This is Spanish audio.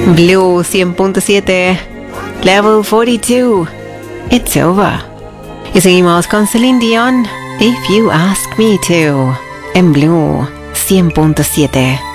Blue 100.7, Level 42, It's Over. Y seguimos con Celine Dion, If You Ask Me To, en Blue 100.7.